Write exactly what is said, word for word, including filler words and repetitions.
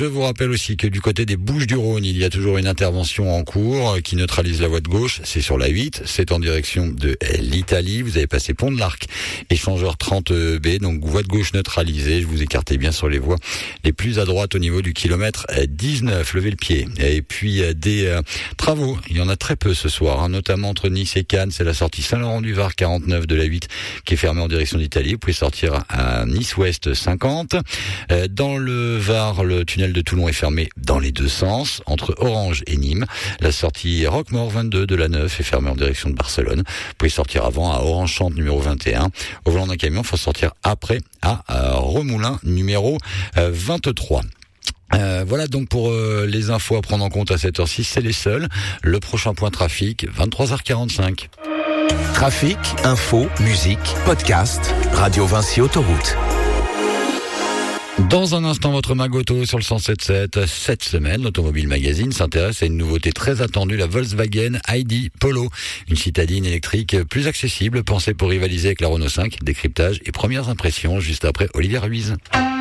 Je vous rappelle aussi que du côté des Bouches-du-Rhône, il y a toujours une intervention en cours qui neutralise la voie de gauche. C'est sur la huit, c'est en direction de l'Italie. Vous avez passé Pont de l'Arc, échangeur trente B, donc voie de gauche neutralisée. Je vous écartez bien sur les voies les plus à droite au niveau du kilomètre dix-neuf. Levez le pied. Et puis des euh, travaux, il y en a très peu ce soir, hein, notamment entre Nice et Cannes. C'est la sortie Saint-Laurent-du-Var quarante-neuf de la huit qui est fermée en direction d'Italie. Vous pouvez sortir à Nice-Ouest cinquante. Euh, dans le Var, le tunnel de Toulon est fermé dans les deux sens, entre Orange et Nîmes. La sortie Roquemort vingt-deux de la neuf est fermée en direction de Barcelone. Vous pouvez sortir avant à Orange-Chante numéro vingt et un. Au volant d'un camion, il faut sortir après à euh, Remoulin numéro euh, vingt-trois. Euh, voilà donc pour euh, les infos à prendre en compte à cette heure-ci, c'est les seuls. Le prochain point trafic, vingt-trois heures quarante-cinq. Trafic, info, musique, podcast, Radio Vinci Autoroute. Dans un instant, votre Magoto sur le cent sept sept. Cette semaine, l'Automobile Magazine s'intéresse à une nouveauté très attendue, la Volkswagen I D Polo. Une citadine électrique plus accessible, pensée pour rivaliser avec la Renault cinq. Décryptage et premières impressions juste après Olivier Ruiz.